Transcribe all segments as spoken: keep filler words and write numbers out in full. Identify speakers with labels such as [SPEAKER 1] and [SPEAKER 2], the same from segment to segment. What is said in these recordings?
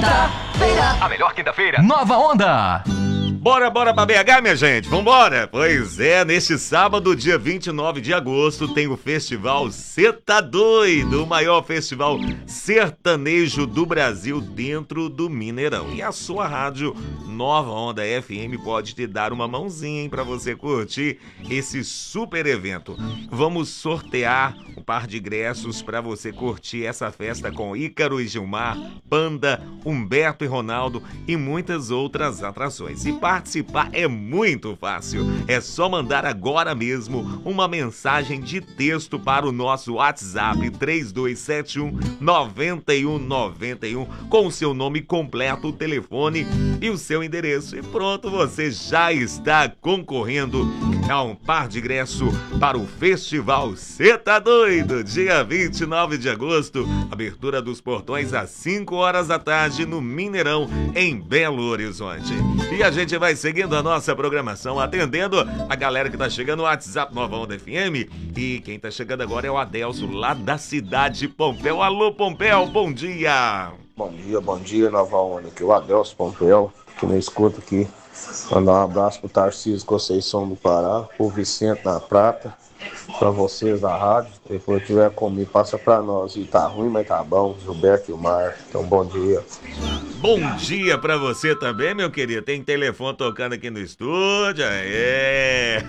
[SPEAKER 1] Quinta-feira.
[SPEAKER 2] A melhor quinta-feira. Nova Onda.
[SPEAKER 3] Bora, bora pra B H, minha gente, vambora! Pois é, neste sábado, dia vinte e nove de agosto, tem o Festival Cê Tá Doido, o maior festival sertanejo do Brasil dentro do Mineirão. E a sua rádio Nova Onda F M pode te dar uma mãozinha, hein, pra você curtir esse super evento. Vamos sortear um par de ingressos pra você curtir essa festa com Ícaro e Gilmar, Panda, Humberto e Ronaldo e muitas outras atrações. E participar é muito fácil. É só mandar agora mesmo uma mensagem de texto para o nosso WhatsApp três dois sete um, nove um nove um com o seu nome completo, o telefone e o seu endereço. E pronto, você já está concorrendo a um par de ingresso para o Festival Cê Tá Doido, dia vinte e nove de agosto, abertura dos portões às cinco horas da tarde no Mineirão, em Belo Horizonte. E a gente vai seguindo a nossa programação, atendendo a galera que tá chegando no WhatsApp Nova Onda F M. E quem tá chegando agora é o Adelso, lá da cidade de Pompéu. Alô, Pompéu, bom dia!
[SPEAKER 4] Bom dia, bom dia, Nova Onda. Aqui é o Adelso Pompéu, que me escuta aqui. Mandar um abraço pro Tarcísio Conceição do Pará, pro Vicente na Prata, pra vocês da rádio. Depois que tiver comigo, passa pra nós. E tá ruim, mas tá bom. Gilberto e o Mar. Então, bom dia.
[SPEAKER 3] Bom dia pra você também, meu querido. Tem telefone tocando aqui no estúdio. É.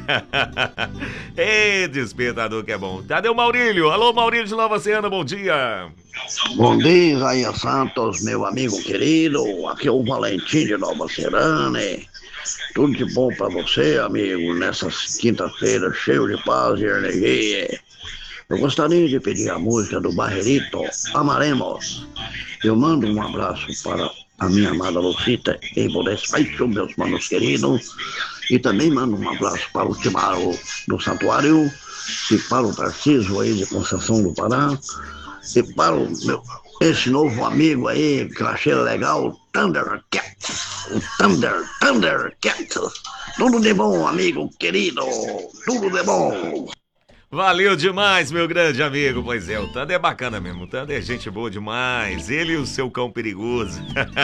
[SPEAKER 3] Ei, despertador que é bom. Cadê o Maurílio? Alô, Maurílio de Nova Serrana, bom dia.
[SPEAKER 5] Bom dia, Isaías Santos, meu amigo querido. Aqui é o Valentim de Nova Serrana. Tudo de bom pra você, amigo, nessa quinta-feira, cheio de paz e energia. Eu gostaria de pedir a música do Barrerito, Amaremos. Eu mando um abraço para a minha amada Lucita e por respeito, meus manos queridos. E também mando um abraço para o Timaro do Santuário e para o Tarcísio aí de Conceição do Pará. E para o meu, esse novo amigo aí, que eu achei legal, o Thundercat. O Thunder, Thundercat. Tudo de bom, amigo querido. Tudo de bom.
[SPEAKER 3] Valeu demais, meu grande amigo. Pois é, o Thunder é bacana mesmo. O Thunder é gente boa demais. Ele e o seu cão perigoso.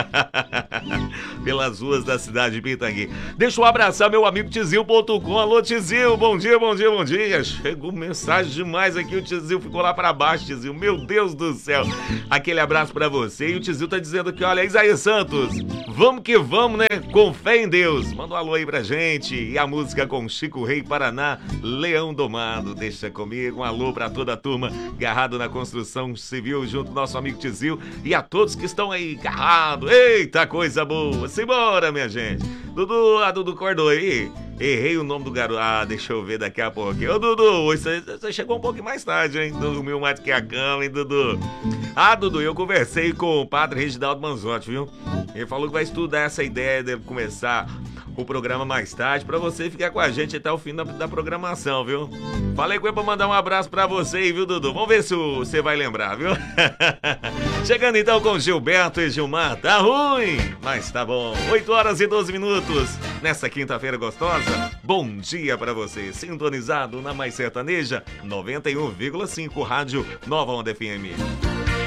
[SPEAKER 3] Pelas ruas da cidade de Pitangui. Deixa eu abraçar meu amigo Tizil ponto com. Alô, Tizil. Bom dia, bom dia, bom dia. Chegou mensagem demais aqui. O Tizil ficou lá pra baixo, Tizil. Meu Deus do céu. Aquele abraço pra você. E o Tizil tá dizendo aqui, olha, Isaías Santos, vamos que vamos, né? Com fé em Deus. Manda um alô aí pra gente. E a música com Chico Rei Paraná, Leão Domado. Deixa comigo, um alô pra toda a turma agarrado na construção civil junto ao nosso amigo Tizil e a todos que estão aí agarrados. Eita, coisa boa. Simbora, minha gente. Dudu, a Dudu acordou aí. Errei o nome do garoto. Ah, deixa eu ver daqui a pouco. Ô, Dudu, você, você chegou um pouco mais tarde, hein? Dormiu mais do que a cama, hein, Dudu? Ah, Dudu, eu conversei com o padre Reginaldo Manzotti, viu? Ele falou que vai estudar essa ideia de começar o programa mais tarde pra você ficar com a gente até o fim da, da programação, viu? Falei com ele pra mandar um abraço pra você aí, viu, Dudu? Vamos ver se você vai lembrar, viu? Chegando então com Gilberto e Gilmar. Tá ruim, mas tá bom. oito horas e doze minutos nessa quinta-feira gostosa. Bom dia pra você, sintonizado na Mais Sertaneja noventa e um vírgula cinco Rádio Nova Onda F M.